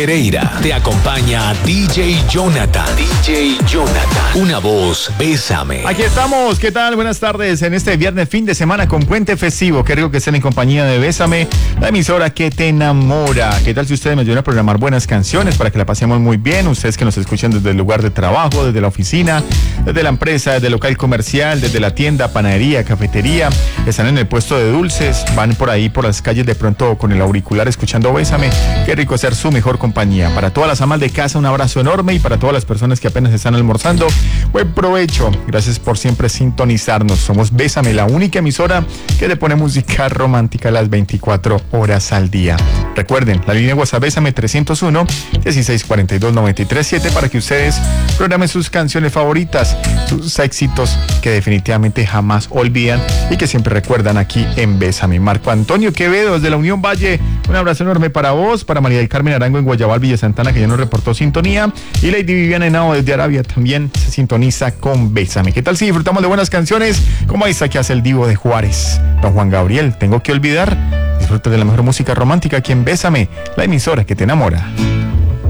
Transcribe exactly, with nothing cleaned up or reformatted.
Pereira te acompaña D J Jonathan. D J Jonathan. Una voz, bésame. Aquí estamos, ¿qué tal? Buenas tardes en este viernes fin de semana con puente festivo. Qué rico que estén en compañía de Bésame, la emisora que te enamora. ¿Qué tal si ustedes me ayudan a programar buenas canciones para que la pasemos muy bien? Ustedes que nos escuchan desde el lugar de trabajo, desde la oficina, desde la empresa, desde el local comercial, desde la tienda, panadería, cafetería, están en el puesto de dulces, van por ahí por las calles de pronto con el auricular escuchando Bésame. Qué rico ser su mejor compañía. Para todas las amas de casa, un abrazo enorme, y para todas las personas que apenas están almorzando, buen provecho. Gracias por siempre sintonizarnos. Somos Bésame, la única emisora que le pone música romántica las veinticuatro horas al día. Recuerden, la línea WhatsApp Bésame trescientos uno, dieciséis cuarenta y dos, noventa y tres siete para que ustedes programen sus canciones favoritas, sus éxitos que definitivamente jamás olvidan y que siempre recuerdan aquí en Bésame. Marco Antonio Quevedo desde la Unión Valle, un abrazo enorme para vos, para María del Carmen Arango en Guayabal, Villa Santana, que ya nos reportó sintonía, y Lady Viviana Henao desde Arabia también se sintoniza con Bésame. ¿Qué tal si disfrutamos de buenas canciones como esta que hace el divo de Juárez, don Juan Gabriel? Tengo que olvidar. Disfruta de la mejor música romántica aquí en Bésame, la emisora que te enamora.